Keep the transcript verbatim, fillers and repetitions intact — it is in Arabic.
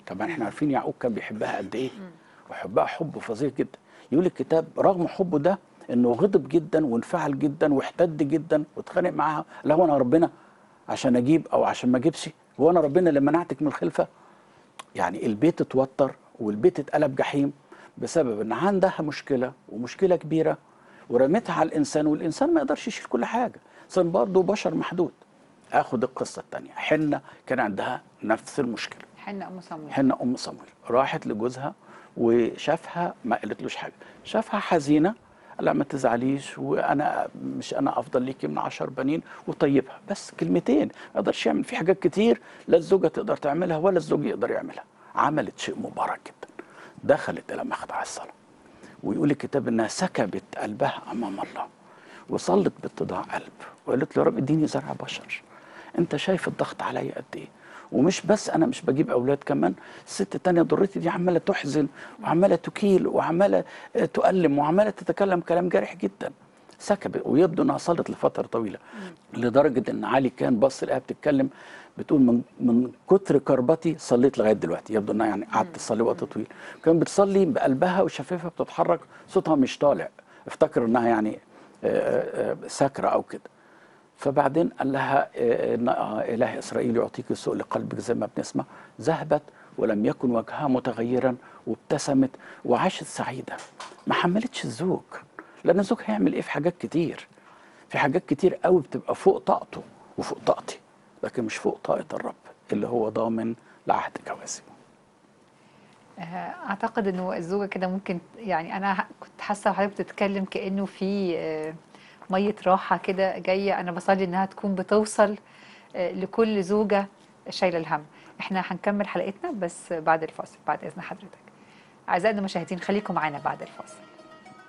طبعا احنا عارفين يعقوب كان بيحبها قد ايه، وحبها حب فظيع جدا. يقول الكتاب رغم حبه ده انه غضب جدا وانفعل جدا واحتد جدا واتخانق معاها. لا هو انا ربنا عشان اجيب او عشان ما اجيبش؟ هو انا ربنا اللي منعتك من الخلفه؟ يعني البيت اتوتر والبيت اتقلب جحيم بسبب ان عندها مشكله ومشكله كبيره ورمتها على الانسان، والانسان ما يقدرش يشيل كل حاجه، الانسان برضه بشر محدود. اخد القصه الثانيه، حنه كان عندها نفس المشكله. حنة ام صمويل. حنه ام صمويل راحت لجوزها وشافها، ما قالتلوش حاجه، شافها حزينه، لا ما تزعليش وانا مش انا افضل ليكي من عشر بنين، وطيبها بس كلمتين. ما يقدرش يعمل في حاجات كتير لا الزوجه تقدر تعملها ولا الزوج يقدر يعملها. عملت شيء مبارك جدا، دخلت الى مخدع الصلاه، ويقول الكتاب انها سكبت قلبها امام الله وصلت باتضاع قلب وقالت له يا رب اديني زرع بشر، انت شايف الضغط عليا قد ايه، ومش بس انا مش بجيب اولاد، كمان الست التانية ضرتي دي عماله تحزن وعماله تكيل وعماله تؤلم وعماله تتكلم كلام جارح جدا. سكبت، ويبدو انها صلت لفتره طويله لدرجه ان علي كان بص لها بتتكلم بتقول من من كتر كربتي صليت لغايه دلوقتي. يبدو انها يعني قعدت تصلي وقت طويل، كانت بتصلي بقلبها وشفافها بتتحرك، صوتها مش طالع، افتكر انها يعني ساكره او كده. فبعدين قال لها ان اله اسرائيل يعطيك سوء لقلبك زي ما بنسمع. ذهبت ولم يكن وجهها متغيرا وابتسمت وعاشت سعيده، ما حملتش الزوج، لان الزوج هيعمل ايه في حاجات كتير، في حاجات كتير قوي بتبقى فوق طاقته وفوق طاقتي، لكن مش فوق طاقه الرب اللي هو ضامن لعهد جوازي. اعتقد انه الزوجه كده ممكن، يعني انا كنت حاسه وحضرتك بتتكلم كانه في ميه راحه كده جايه. انا بصلي انها تكون بتوصل لكل زوجه شايله الهم. احنا هنكمل حلقتنا بس بعد الفاصل، بعد اذن حضرتك. اعزائنا المشاهدين خليكم معنا بعد الفاصل.